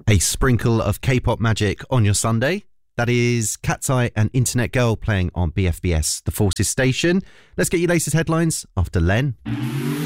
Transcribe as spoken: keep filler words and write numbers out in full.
A sprinkle of K-pop magic on your Sunday. That is Cat's Eye and Internet Girl playing on B F B S, the Forces station. Let's get your latest headlines after Len.